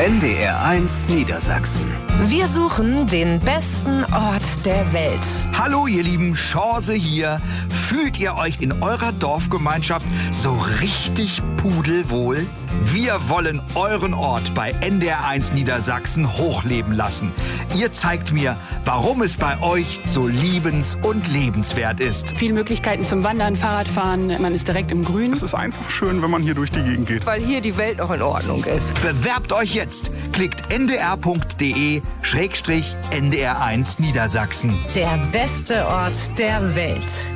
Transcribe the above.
NDR1 Niedersachsen. Wir suchen den besten Ort der Welt. Hallo ihr Lieben, Chance hier. Fühlt ihr euch in eurer Dorfgemeinschaft so richtig pudelwohl? Wir wollen euren Ort bei NDR1 Niedersachsen hochleben lassen. Ihr zeigt mir, warum es bei euch so liebens- und lebenswert ist. Viele Möglichkeiten zum Wandern, Fahrradfahren, man ist direkt im Grün. Es ist einfach schön, wenn man hier durch die Gegend geht. Weil hier die Welt noch in Ordnung ist. Bewerbt euch jetzt. Klickt ndr.de/NDR1 Niedersachsen. Der beste Ort der Welt.